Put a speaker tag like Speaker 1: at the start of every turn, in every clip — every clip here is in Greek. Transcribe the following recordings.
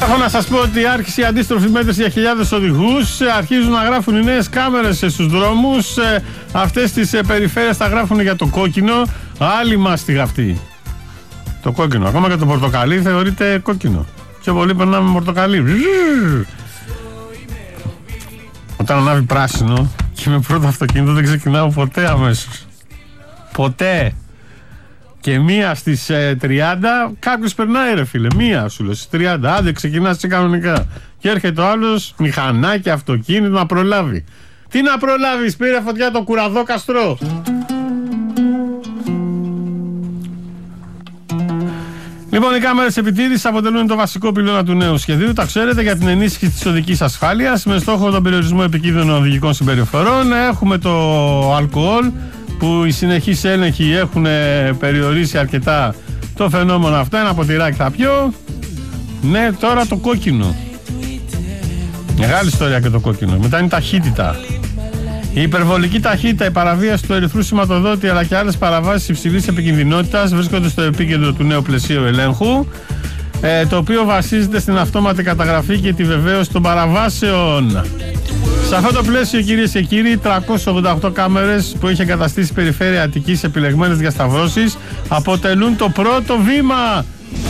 Speaker 1: Έχω να σας πω ότι άρχισε η αντίστροφη μέτρηση για χιλιάδες οδηγούς. Αρχίζουν να γράφουν οι νέες κάμερες στους δρόμους. Αυτές τις περιφέρειες θα γράφουν για το κόκκινο. Άλλη μάστιγα αυτή. Το κόκκινο. Ακόμα και το πορτοκαλί θεωρείται κόκκινο. Πιο πολύ περνάμε με πορτοκαλί. Όταν ανάβει πράσινο και με πρώτο αυτοκίνητο δεν ξεκινάω ποτέ αμέσως. Ποτέ. Και μία στις 30 κάποιος περνάει ρε φίλε. Μία σου λέω στις 30. Άντε ξεκινάς και κανονικά. Και έρχεται ο άλλος μηχανάκι, αυτοκίνητο να προλάβει. Τι να προλάβεις, πήρε φωτιά το κουραδόκαστρο. Λοιπόν, οι κάμερες επιτήρησης αποτελούν το βασικό πυλώνα του νέου σχεδίου. Τα ξέρετε, για την ενίσχυση της οδικής ασφάλειας με στόχο τον περιορισμό επικίνδυνων οδηγικών συμπεριφορών. Έχουμε το αλκοόλ, που οι συνεχείς έλεγχοι έχουν περιορίσει αρκετά το φαινόμενο αυτό. Ένα ποτηράκι θα πιω. Ναι, τώρα το κόκκινο. Μεγάλη ιστορία και το κόκκινο. Μετά είναι η ταχύτητα. Η υπερβολική ταχύτητα, η παραβίαση του ερυθρού σηματοδότη αλλά και άλλες παραβάσεις υψηλής επικινδυνότητας βρίσκονται στο επίκεντρο του νέου πλαισίου ελέγχου, το οποίο βασίζεται στην αυτόματη καταγραφή και τη βεβαίωση των παραβάσεων. Σε αυτό το πλαίσιο, κυρίες και κύριοι, 388 κάμερες που έχει εγκαταστήσει η Περιφέρεια Αττικής επιλεγμένες για σταυρώσεις αποτελούν το πρώτο βήμα.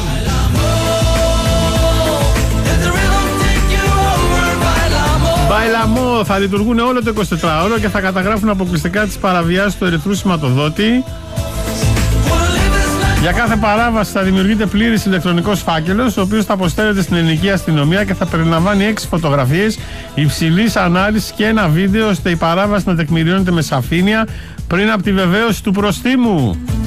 Speaker 1: Μπαϊλαμό, θα λειτουργούν όλο το 24ωρο και θα καταγράφουν αποκλειστικά τις παραβιάσεις του ερυθρού σηματοδότη. Για κάθε παράβαση θα δημιουργείται πλήρης ηλεκτρονικός φάκελος, ο οποίος θα αποστέλλεται στην ελληνική αστυνομία και θα περιλαμβάνει 6 φωτογραφίες υψηλής ανάλυσης και ένα βίντεο, ώστε η παράβαση να τεκμηριώνεται με σαφήνεια πριν από τη βεβαίωση του προστίμου.